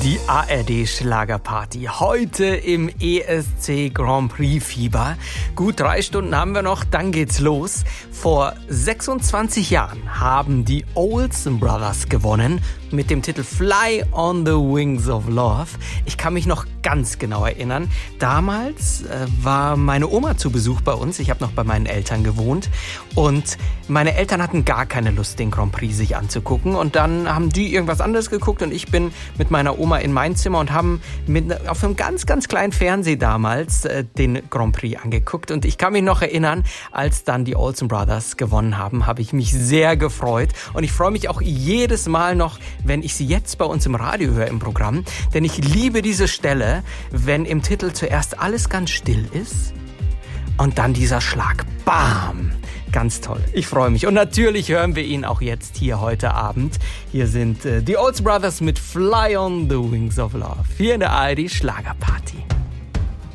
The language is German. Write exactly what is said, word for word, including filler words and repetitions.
Die A R D-Schlagerparty heute im E S C Grand Prix Fieber. Gut drei Stunden haben wir noch, dann geht's los. Vor sechsundzwanzig Jahren haben die Olsen Brothers gewonnen mit dem Titel Fly on the Wings of Love. Ich kann mich noch ganz genau erinnern. Damals äh, war meine Oma zu Besuch bei uns. Ich habe noch bei meinen Eltern gewohnt. Und meine Eltern hatten gar keine Lust, den Grand Prix sich anzugucken. Und dann haben die irgendwas anderes geguckt und ich bin mit meiner Oma in mein Zimmer und haben mit, auf einem ganz, ganz kleinen Fernseher damals äh, den Grand Prix angeguckt. Und ich kann mich noch erinnern, als dann die Olsen Brothers gewonnen haben, habe ich mich sehr gefreut. Und ich freue mich auch jedes Mal noch, wenn ich sie jetzt bei uns im Radio höre im Programm. Denn ich liebe diese Stelle, wenn im Titel zuerst alles ganz still ist und dann dieser Schlag. Bam! Ganz toll. Ich freue mich. Und natürlich hören wir ihn auch jetzt hier heute Abend. Hier sind äh, die Olsen Brothers mit Fly on the Wings of Love. Hier in der A R D Schlagerparty.